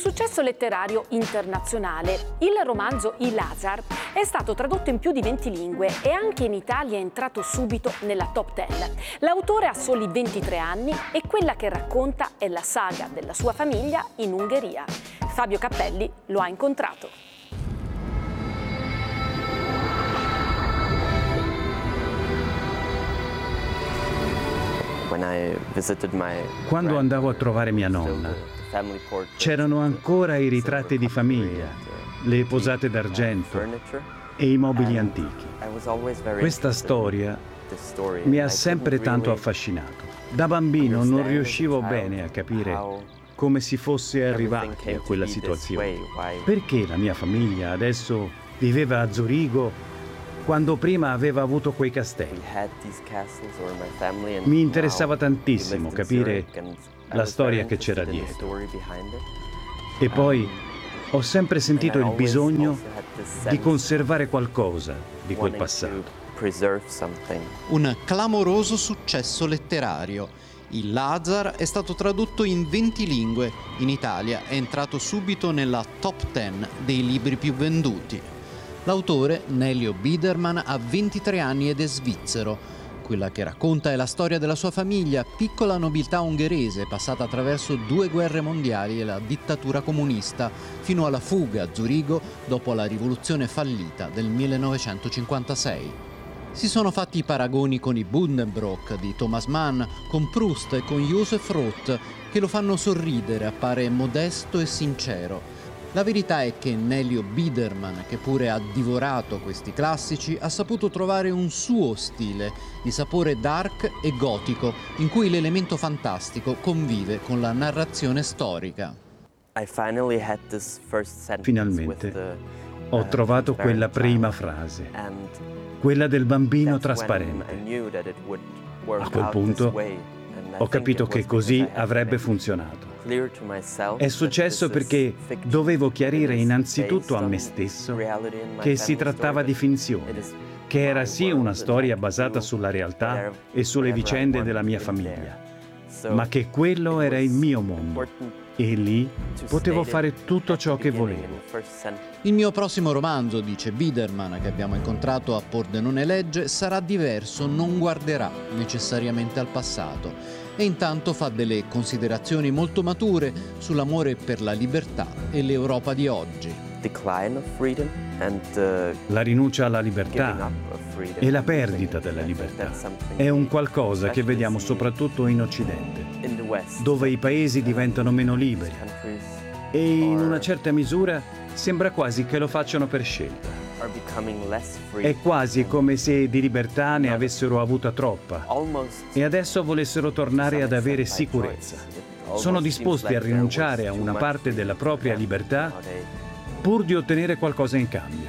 successo letterario internazionale. Il romanzo I Lazar è stato tradotto in più di 20 lingue e anche in Italia è entrato subito nella top 10. L'autore ha soli 23 anni e quella che racconta è la saga della sua famiglia in Ungheria. Fabio Cappelli lo ha incontrato. Quando andavo a trovare mia nonna, c'erano ancora i ritratti di famiglia, le posate d'argento e i mobili antichi. Questa storia mi ha sempre tanto affascinato. Da bambino non riuscivo bene a capire come si fosse arrivati a quella situazione. Perché la mia famiglia adesso viveva a Zurigo quando prima aveva avuto quei castelli. Mi interessava tantissimo capire la storia che c'era dietro. E poi ho sempre sentito il bisogno di conservare qualcosa di quel passato. Un clamoroso successo letterario. Il Lazar è stato tradotto in 20 lingue. In Italia è entrato subito nella top 10 dei libri più venduti. L'autore, Nelio Biderman, ha 23 anni ed è svizzero. Quella che racconta è la storia della sua famiglia, piccola nobiltà ungherese passata attraverso 2 guerre mondiali e la dittatura comunista, fino alla fuga a Zurigo dopo la rivoluzione fallita del 1956. Si sono fatti i paragoni con i Buddenbrook di Thomas Mann, con Proust e con Joseph Roth, che lo fanno sorridere, appare modesto e sincero. La verità è che Nelio Biderman, che pure ha divorato questi classici, ha saputo trovare un suo stile di sapore dark e gotico, in cui l'elemento fantastico convive con la narrazione storica. Finalmente ho trovato quella prima frase, quella del bambino trasparente. A quel punto ho capito che così avrebbe funzionato. È successo perché dovevo chiarire innanzitutto a me stesso che si trattava di finzione, che era sì una storia basata sulla realtà e sulle vicende della mia famiglia, ma che quello era il mio mondo e lì potevo fare tutto ciò che volevo. Il mio prossimo romanzo, dice Biderman, che abbiamo incontrato a Pordenone Legge, sarà diverso, non guarderà necessariamente al passato. E intanto fa delle considerazioni molto mature sull'amore per la libertà e l'Europa di oggi. La rinuncia alla libertà e la perdita della libertà è un qualcosa che vediamo soprattutto in Occidente, dove i paesi diventano meno liberi e in una certa misura sembra quasi che lo facciano per scelta. È quasi come se di libertà ne avessero avuta troppa e adesso volessero tornare ad avere sicurezza. Sono disposti a rinunciare a una parte della propria libertà pur di ottenere qualcosa in cambio.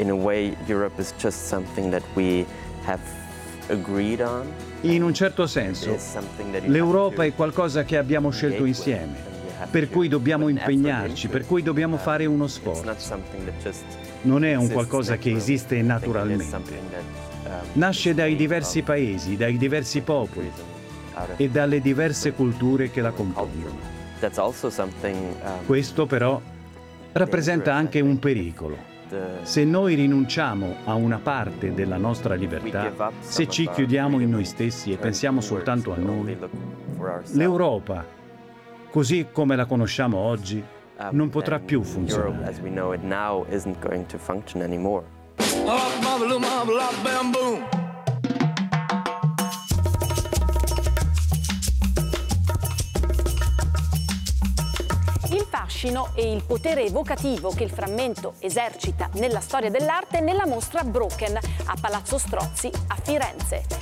In un certo senso, l'Europa è qualcosa che abbiamo scelto insieme, per cui dobbiamo impegnarci, per cui dobbiamo fare uno sforzo. Non è un qualcosa che esiste naturalmente. Nasce dai diversi paesi, dai diversi popoli e dalle diverse culture che la compongono. Questo però rappresenta anche un pericolo. Se noi rinunciamo a una parte della nostra libertà, se ci chiudiamo in noi stessi e pensiamo soltanto a noi, l'Europa, così come la conosciamo oggi, non potrà più funzionare. Il fascino e il potere evocativo che il frammento esercita nella storia dell'arte nella mostra Broken a Palazzo Strozzi a Firenze.